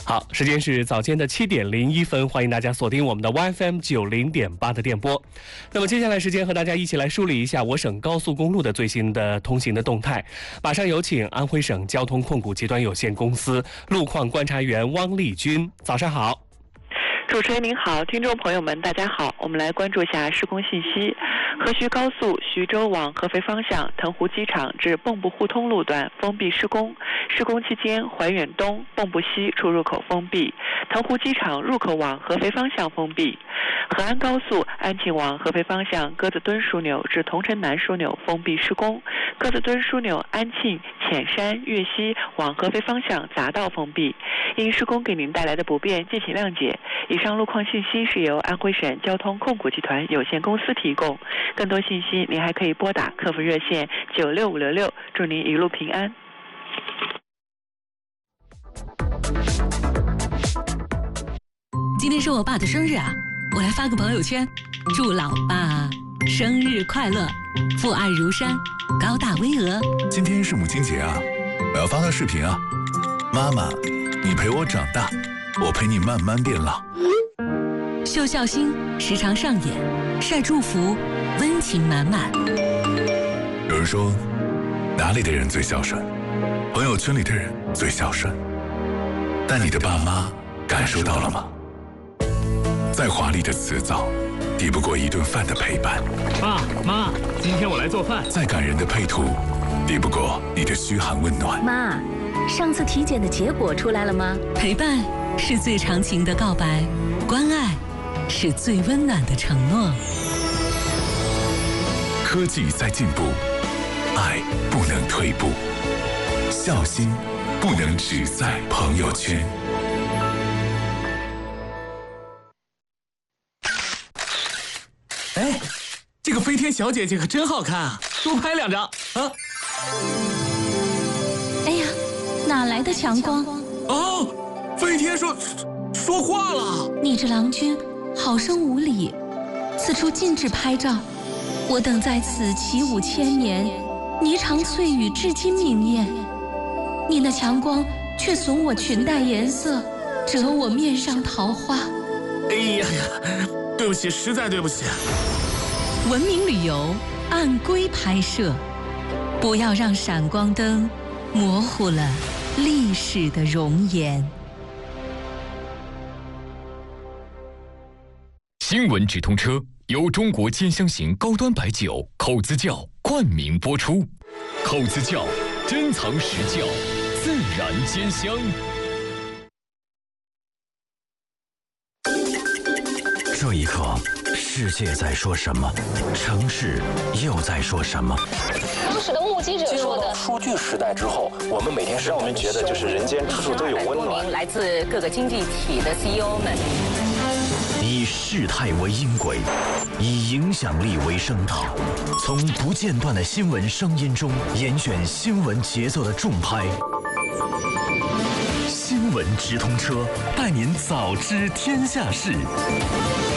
好，时间是早间的7:01，欢迎大家锁定我们的 YFM 90.8的电波。那么接下来时间和大家一起来梳理一下我省高速公路的最新的通行的动态。马上有请安徽省交通控股集团有限公司路况观察员汪丽君，早上好。 主持人您好，听众朋友们大家好，我们来关注一下施工信息。河徐高速徐州往合肥方向腾湖机场至蚌埠互通路段封闭施工，施工期间怀远东、蚌埠西出入口封闭，腾湖机场入口往合肥方向封闭。河安高速安庆往合肥方向鸽子墩枢纽至桐城南枢纽封闭施工，鸽子墩枢纽安庆、潜山、岳西往合肥方向匝道封闭。因施工给您带来的不便，敬请谅解。以上路况信息是由安徽省交通控股集团有限公司提供，更多信息您还可以拨打客服热线96566，祝您一路平安。 今天是我爸的生日啊，我来发个朋友圈，祝老爸生日快乐，父爱如山，高大巍峨。 今天是母亲节啊，我要发个视频啊，妈妈，你陪我长大，我陪你慢慢变老。 秀孝心时常上演，晒祝福，温情满满。 有人说，哪里的人最孝顺？朋友圈里的人最孝顺。但你的爸妈感受到了吗？再华丽的辞藻，抵不过一顿饭的陪伴。 爸妈，今天我来做饭。 再感人的配图，抵不过你的嘘寒问暖。 妈，上次体检的结果出来了吗？ 陪伴是最长情的告白，关爱是最温暖的承诺。 科技在进步，爱不能退步，孝心不能只在朋友圈。 哎，这个飞天小姐姐可真好看啊，多拍2张啊！ 哎呀，哪来的强光？ 哦，飞天说话了。 你这郎君好生无礼，此处禁止拍照。我等在此起舞千年，霓裳翠羽至今明艳。你那强光却损我裙带颜色，折我面上桃花。 哎呀呀，对不起，实在对不起。 文明旅游按规拍摄，不要让闪光灯模糊了历史的容颜。 新闻直通车由中国兼香型高端白酒口子窖冠名播出，口子窖珍藏实窖，自然兼香。 这一刻，世界在说什么？城市又在说什么？ 当时的目击者说的， 数据时代之后，我们每天让我们觉得就是人间处处都有温暖。 来自各个经济体的 CEO 们， 以事态为音轨，以影响力为声塔，从不间断的新闻声音中严选新闻节奏的重拍。新闻直通车，带您早知天下事。